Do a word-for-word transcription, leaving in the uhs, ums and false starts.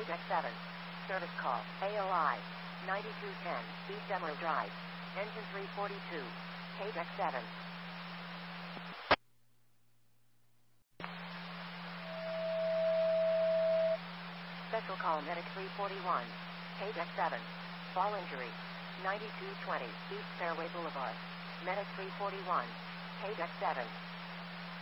Deck seven. Service call, A O I, ninety-two ten, East Emerald Drive. Engine three forty-two. K Deck seven. Special call Medic three forty-one. K Deck seven. Fall injury. ninety-two twenty, East Fairway Boulevard. Medic three forty-one. K Deck seven.